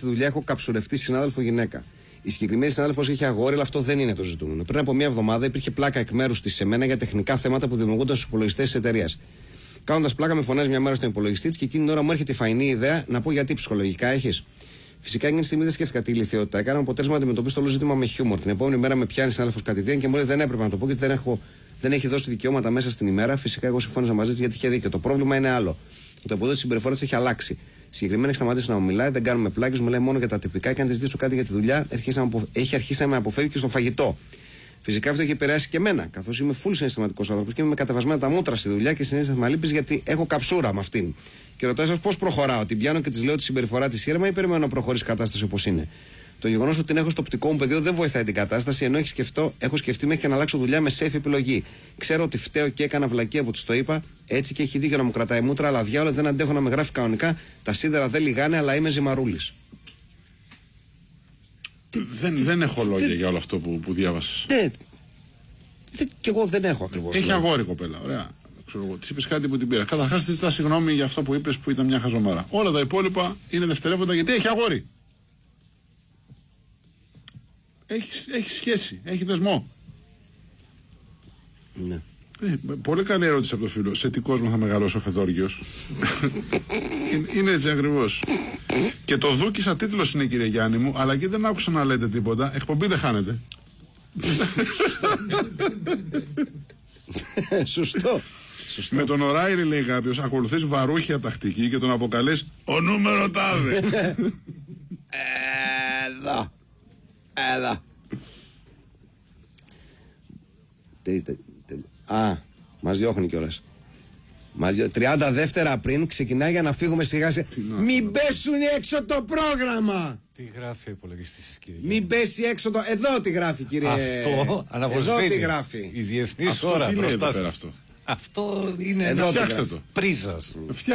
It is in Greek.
στη δουλειά έχω καψουρευτεί συνάδελφο γυναίκα. Η συγκεκριμένη συνάδελφος είχε αγόρι, αλλά αυτό δεν είναι το ζητούμενο. Πριν από μία εβδομάδα υπήρχε πλάκα εκ μέρους της σε μένα για τεχνικά θέματα που δημιουργούνταν στους υπολογιστές της εταιρείας. Κάνοντας πλάκα, με φωνάζει μια μέρα στον υπολογιστή της και εκείνη την ώρα μου έρχεται η φαϊνή ιδέα να πω γιατί ψυχολογικά έχεις. Φυσικά εκείνη τη στιγμή δεν σκέφτηκα τι ηλιθιότητα έκανα. Αποτέλεσμα να αντιμετωπίσω το όλο ζήτημα με χιούμορ. Την επόμενη μέρα με πιάνει συνάδελφος κατηδίαν και μου λέει δεν έπρεπε να το πω γιατί δεν έχει δώσει δικαιώματα μέσα στην ημέρα. Φυσικά εγώ συμφώνησα μαζί της γιατί είχε δίκιο. Το πρόβλημα είναι άλλο. Το επίπεδο της συμπεριφοράς έχει αλλάξει. Συγκεκριμένα έχει σταματήσει να μου μιλάει, δεν κάνουμε πλάκες, μου λέει μόνο για τα τυπικά και αν τη ζητήσω κάτι για τη δουλειά, έχει αρχίσει να με αποφεύγει και στο φαγητό. Φυσικά αυτό έχει επηρεάσει και εμένα, καθώς είμαι full συναισθηματικός άνθρωπος και είμαι με κατεβασμένα τα μούτρα στη δουλειά και συνέχεια με λείπεις γιατί έχω καψούρα με αυτήν. Και ρωτάω εσάς πώς προχωράω, την πιάνω και της λέω τη συμπεριφορά της ήρεμα ή περιμένω να προχωρήσει η κατάσταση όπως είναι. Το γεγονός ότι την έχω στο οπτικό μου πεδίο δεν βοηθάει την κατάσταση, ενώ έχω σκεφτεί μέχρι και να αλλάξω δουλειά με safe επιλογή. Ξέρω ότι φταίω και έκανα βλακεία που της το είπα, έτσι και έχει δίκιο να μου κρατάει μούτρα, αλλά διάολο δεν αντέχω να με γράφει κανονικά. Τα σίδερα δεν λιγάνε, αλλά είμαι ζυμαρούλης. Δεν έχω λόγια για όλο αυτό που διάβασες. Κι εγώ δεν έχω ακριβώς. Έχει αγόρι κοπέλα, ωραία. Ξέρω εγώ, της είπες κάτι που την πήρα. Καταρχάς της ζητά συγγνώμη για αυτό που είπες που ήταν μια χαζομάρα. Όλα τα υπόλοιπα είναι δευτερεύοντα γιατί έχει αγόρι. Έχει σχέση, έχει δεσμό. Ναι. Πολύ καλή ερώτηση από το φίλο. Σε τι κόσμο θα μεγαλώσει ο Φεδόργιος? Είναι έτσι ακριβώς. Και το δούκισα τίτλος είναι, κύριε Γιάννη μου, αλλά και δεν άκουσα να λέτε τίποτα. Εκπομπή δεν χάνετε. Σωστό. Με τον Οράιρη, λέει κάποιος, ακολουθείς βαρούχια τακτική και τον αποκαλείς ο νούμερο τάδε. Έλα. Μας διώχνει κιόλας. 30 δεύτερα πριν ξεκινάει για να φύγουμε σιγά σιγά. Μην πέσουν έξω το πρόγραμμα! Τι γράφει ο υπολογιστής, κύριε? Μην πέσει έξω το. Εδώ τι γράφει, κύριε. Αυτό αναβοσβήνει. Εδώ τι γράφει. Η διεθνής ώρα μπροστά σας. Αυτό Αυτό είναι. Εδώ φτιάξτε το. Πρίζας.